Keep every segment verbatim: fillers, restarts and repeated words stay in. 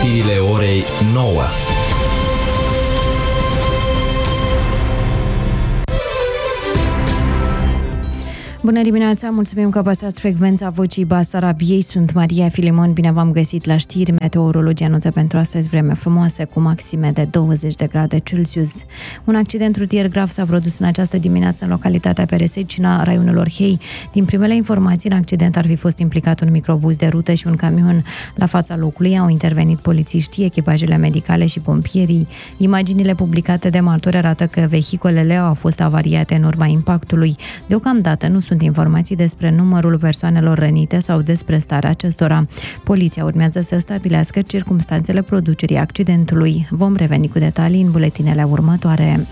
Știrile orei nouă. Bună dimineața, mulțumim că păstrați frecvența Vocii Basarabiei. Sunt Maria Filimon, bine v-am găsit la știri. Meteorologii anunță pentru astăzi vreme frumoasă cu maxime de douăzeci de grade Celsius. Un accident rutier grav s-a produs în această dimineață în localitatea Peresecina, raionul Orhei. Din primele informații, în accident ar fi fost implicat un microbuz de rută și un camion. La fața locului au intervenit polițiștii, echipajele medicale și pompierii. Imaginile publicate de martori arată că vehiculele au fost avariate în urma impactului. Deocamdată nu sunt Sunt informații despre numărul persoanelor rănite sau despre starea acestora. Poliția urmează să stabilească circumstanțele producerii accidentului. Vom reveni cu detalii în buletinele următoare.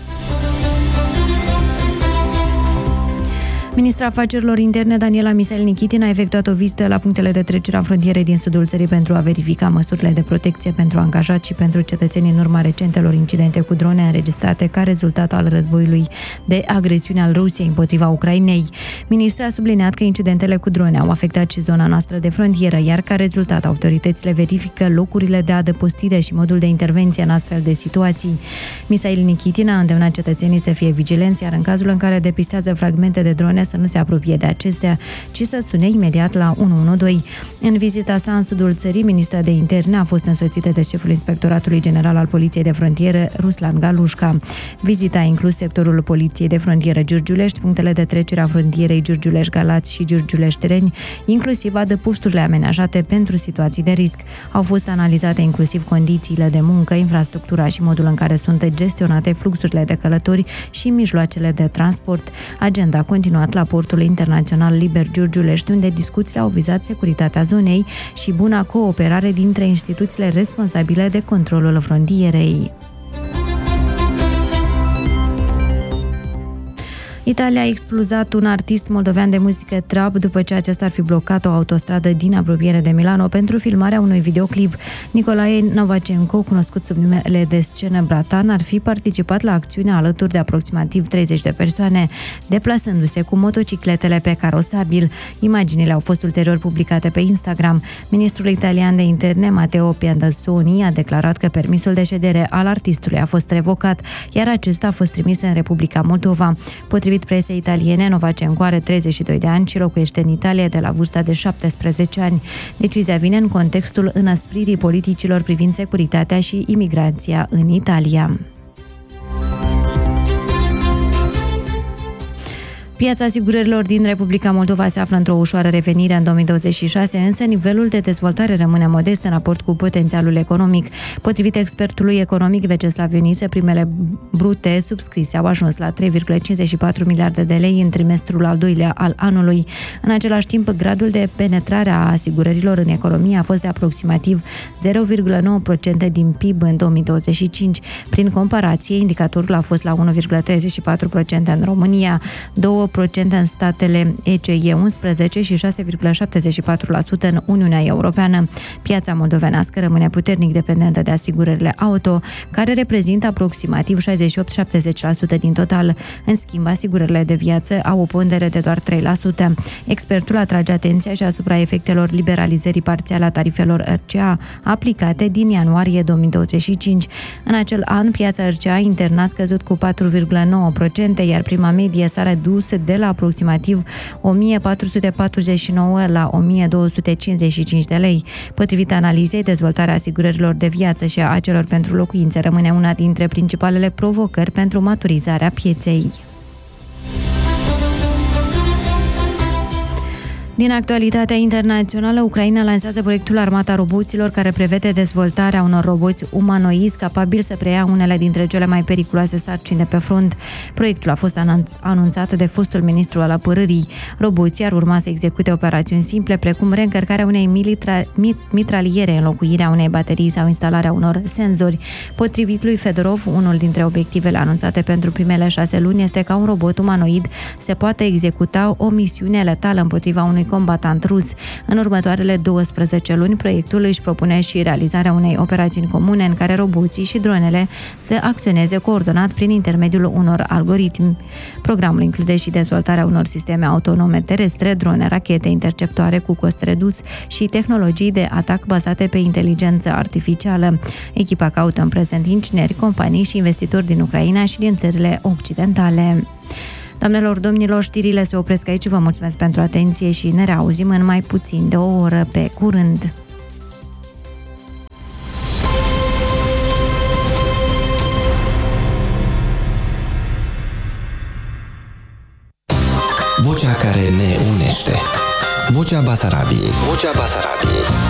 Ministra Afacerilor Interne, Daniela Misail-Nichitin, a efectuat o vizită la punctele de trecere a frontierei din sudul țării pentru a verifica măsurile de protecție pentru angajați și pentru cetățenii în urma recentelor incidente cu drone înregistrate ca rezultat al războiului de agresiune al Rusiei împotriva Ucrainei. Ministra a subliniat că incidentele cu drone au afectat și zona noastră de frontieră, iar ca rezultat autoritățile verifică locurile de adăpostire și modul de intervenție în astfel de situații. Misail-Nichitin a îndemnat cetățenii să fie vigilenți, iar în cazul în care depistează fragmente de drone să nu se apropie de acestea, ci să sune imediat la unu unu doi. În vizita sa în sudul țării, ministra de interne a fost însoțită de șeful Inspectoratului General al Poliției de Frontieră, Ruslan Galușca. Vizita a inclus sectorul Poliției de Frontieră Giurgiulești, punctele de trecere a frontierei Giurgiulești-Galați și Giurgiulești-Reni, inclusiv adăposturile amenajate pentru situații de risc. Au fost analizate inclusiv condițiile de muncă, infrastructura și modul în care sunt gestionate fluxurile de călători și mijloacele de transport. Agenda a continuat la portul internațional Liber Giurgiulești, unde discuțiile au vizat securitatea zonei și buna cooperare dintre instituțiile responsabile de controlul frontierei. Italia a expulzat un artist moldovean de muzică trap după ce acesta ar fi blocat o autostradă din apropiere de Milano pentru filmarea unui videoclip. Nicolae Novacenco, cunoscut sub numele de scenă Bratan, ar fi participat la acțiunea alături de aproximativ treizeci de persoane, deplasându-se cu motocicletele pe carosabil. Imaginile au fost ulterior publicate pe Instagram. Ministrul italian de interne, Matteo Piandazzoni, a declarat că permisul de ședere al artistului a fost revocat, iar acesta a fost trimis în Republica Moldova. Potrivit presei italiene, Novacenco are treizeci și doi de ani și locuiește în Italia de la vârsta de șaptesprezece ani. Decizia vine în contextul înăspririi politicilor privind securitatea și imigrația în Italia. Piața asigurărilor din Republica Moldova se află într-o ușoară revenire în două mii douăzeci și șase, însă nivelul de dezvoltare rămâne modest în raport cu potențialul economic. Potrivit expertului economic Veceslav Ioniță, primele brute subscrise au ajuns la trei virgulă cincizeci și patru miliarde de lei în trimestrul al doilea al anului. În același timp, gradul de penetrare a asigurărilor în economie a fost de aproximativ zero virgulă nouă la sută din P I B în două mii douăzeci și cinci. Prin comparație, indicatorul a fost la unu virgulă treizeci și patru la sută în România, două la sută în statele E C E unsprezece și șase virgulă șaptezeci și patru la sută în Uniunea Europeană. Piața moldovenească rămâne puternic dependentă de asigurările auto, care reprezintă aproximativ șaizeci și opt la șaptezeci la sută din total. În schimb, asigurările de viață au o pondere de doar trei la sută. Expertul atrage atenția și asupra efectelor liberalizării parțiale a tarifelor R C A aplicate din ianuarie două mii douăzeci și cinci. În acel an, piața R C A internă a scăzut cu patru virgulă nouă la sută, iar prima medie s-a redus de la aproximativ o mie patru sute patruzeci și nouă la o mie două sute cincizeci și cinci de lei. Potrivit analizei, dezvoltarea asigurărilor de viață și a celor pentru locuințe rămâne una dintre principalele provocări pentru maturizarea pieței. Din actualitatea internațională, Ucraina lansează proiectul Armata Roboților, care prevede dezvoltarea unor roboți umanoizi capabili să preia unele dintre cele mai periculoase sarcini de pe front. Proiectul a fost anunțat de fostul ministru al apărării. Roboții ar urma să execute operațiuni simple, precum reîncărcarea unei militra- mitraliere, înlocuirea unei baterii sau instalarea unor senzori. Potrivit lui Fedorov, unul dintre obiectivele anunțate pentru primele șase luni este ca un robot umanoid să poată executa o misiune letală împotriva unui unui combatant rus. În următoarele douăsprezece luni, proiectul își propune și realizarea unei operațiuni comune în care roboții și dronele să acționeze coordonat prin intermediul unor algoritmi. Programul include și dezvoltarea unor sisteme autonome terestre, drone, rachete, interceptoare cu cost redus și tehnologii de atac bazate pe inteligență artificială. Echipa caută în prezent ingineri, companii și investitori din Ucraina și din țările occidentale. Doamnelor, domnilor, știrile se opresc aici. Vă mulțumesc pentru atenție și ne reauzim în mai puțin de o oră. Pe curând! Vocea care ne unește. Vocea Basarabiei. Vocea Basarabiei.